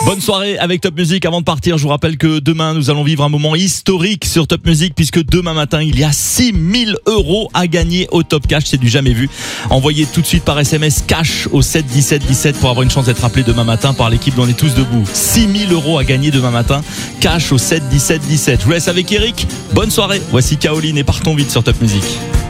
Bonne soirée avec Top Music. Avant de partir, je vous rappelle que demain, nous allons vivre un moment historique sur Top Music puisque demain matin, il y a 6 000 € à gagner au Top Cash. C'est du jamais vu. Envoyez tout de suite par SMS cash au 7 17 17 pour avoir une chance d'être appelé demain matin par l'équipe d'On est tous debout. 6 000 € à gagner demain matin. Cash au 7 17 17. Je vous laisse avec Eric. Bonne soirée. Voici Caroline et partons vite sur Top Music.